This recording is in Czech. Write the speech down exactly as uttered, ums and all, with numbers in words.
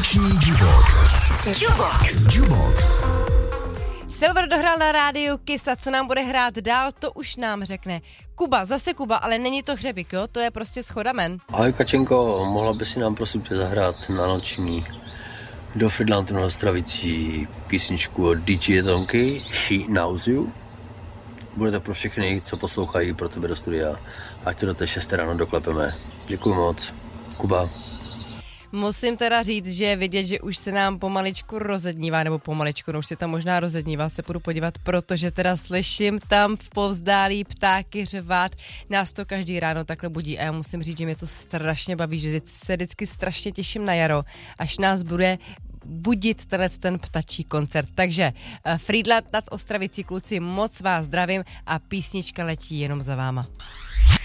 Noční Jukebox. Jukebox. Jukebox. Silver dohrál na rádiu Kiss a co nám bude hrát dál, to už nám řekne Kuba, zase Kuba, ale není to hřebík, jo? To je prostě schoda, men. Ahoj Kačenko, mohla by si nám prosím tě zahrát na noční do Fridlantu na Ostravicí písničku od D J Tonky, She Knows You. Bude to pro všechny, co poslouchají, pro tebe do studia. Ať to do té šesté ráno doklepeme. Děkuji moc. Kuba. Musím teda říct, že vidět, že už se nám pomaličku rozednívá, nebo pomaličku, no už se tam možná rozednívá, se půjdu podívat, protože teda slyším tam v povzdálí ptáky řvát, nás to každý ráno takhle budí a já musím říct, že mě to strašně baví, že se vždycky strašně těším na jaro, až nás bude budit tenhle ten ptačí koncert. Takže uh, Frýdlant nad Ostravicí, kluci, moc vás zdravím a písnička letí jenom za váma.